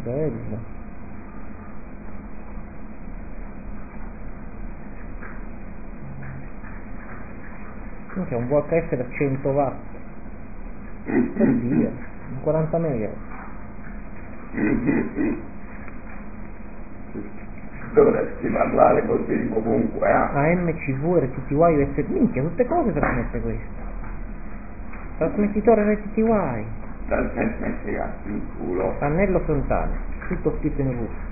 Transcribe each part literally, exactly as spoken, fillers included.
Bello. C'è un V H F da cento watt. Oddio, quaranta mega. Dovresti parlare così comunque, eh? A M C V, R T T Y, U S B, minchia, tutte cose trasmette questo. Trasmettitore R T T Y. Trasmetti cazzo in culo. Pannello frontale, tutto scritto in russo.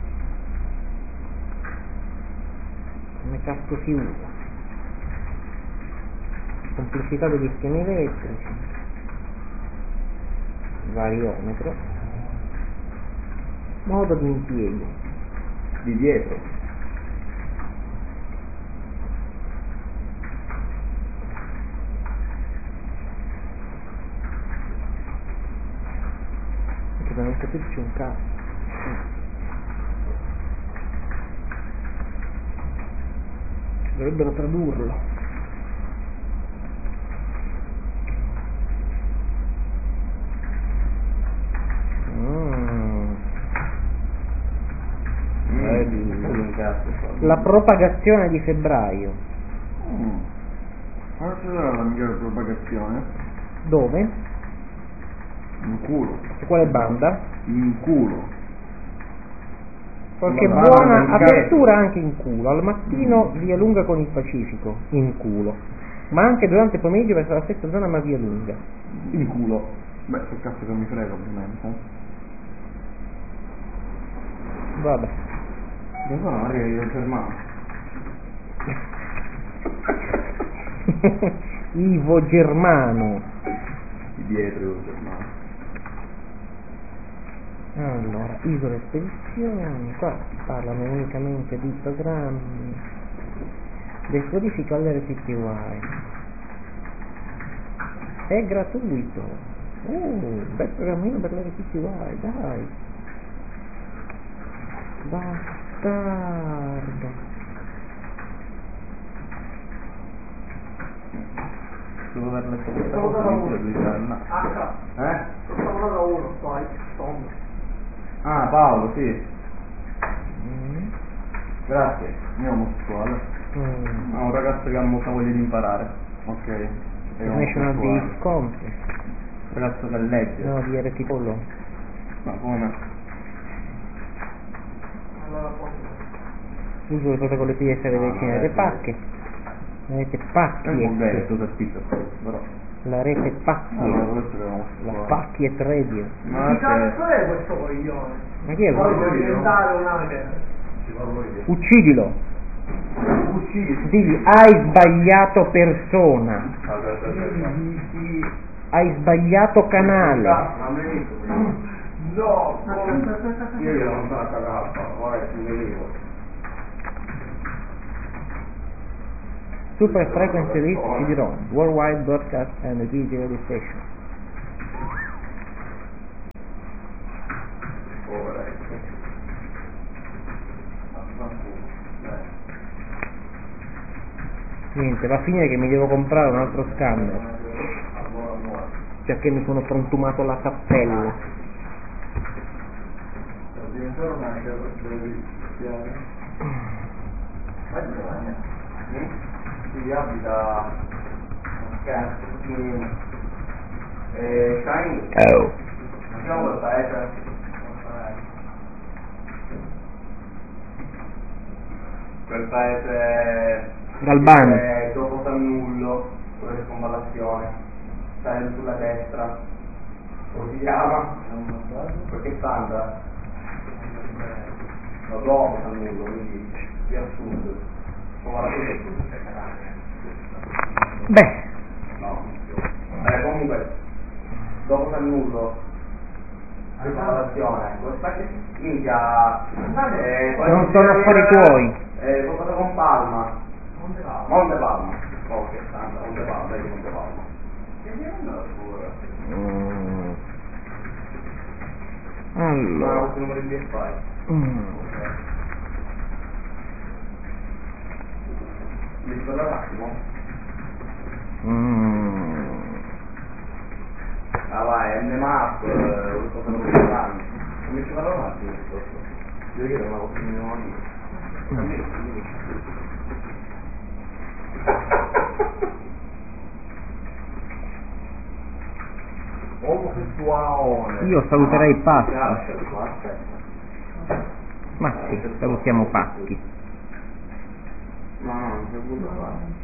Come cazzo si usa? Complessità degli schemi elettrici. Variometro. Modo di impiego. Di dietro. Anche per non capirci un cazzo. Dovrebbero tradurlo. La propagazione di febbraio. Mm. Ma c'è la migliore propagazione? Dove? In culo. E quale banda? In culo. Qualche La buona banda apertura anche in culo. Al mattino mm. via lunga con il Pacifico, in culo. Ma anche durante il pomeriggio verso la stessa zona ma via lunga. In culo. Beh, che cazzo che mi frega ovviamente. Vabbè. Io sono Maria io Germano. Ivo Germano. Di dietro Ivo Germano. Allora, isole e spedizioni, qua parlano unicamente di programmi, decodifica l'R T T Y. È gratuito. Uh, bel programmino per l'R T T Y, dai. Bastardo. Devo aver letto questa cosa di H. Eh? Sono uno, poi, sono. Ah, Paolo, sì. Mm. Grazie, mio omosessuale. Mm. Ah, un ragazzo che ha molta voglia di imparare. Ok. È National omosessuale. Base Contest. Un ragazzo che legge. No, di R T Polo. Ma come? Allora poi. Uso il protocollo P S per No, decine no, di è- pacche. La rete È un po' Pacchiet. gay, tu sei spizzo, però. La rete Allora, Pacchiet. questo è La omosessuale. Pacchiet Radio. Ma Che cazzo che... è questo coglione? Ma chi è Poi quello? vuoi diventare un hacker? Uccidilo. Uccidi. Digli, hai sbagliato persona. Hai sbagliato canale. No, Io glielo non sono cagato, ora è un venivo. Super Frequency List C D-ROM, Worldwide Broadcast and Video Radio Station. Niente, va a finire che mi devo comprare un altro scanner, perché mi sono frantumato la cappella. Si abita eh, Shiny. Oh. Facciamo il paese. Quel paese Galbano. eh, dopo Sannullo, quella circonvallazione, stai sulla destra, come si chiama? Perché Sandra? No, dopo Sannullo, quindi più a sud. Come la Beh, no. Eh, comunque, dopo Sannullo, circonvallazione, ecco, sta che minchia, eh, non sono affari tuoi. Eh, qualcosa con Palma. Monte Palma. Monte Palma. Oh, che stanza, Monte Palma, dai Monte Palma. Che viene pure. Mm. Ma Allora. questo numero di B F I. Mm. Ok. Mi scusa un attimo? Mm. Ah vai, M-Map, qualcosa non mi fanno. Non mi ci parlo mai. io non avevo finito di Omosessuale. Io saluterei Paschi. aspetta. Ma sì, salutiamo Paschi. No, no, non c'è voluto fare.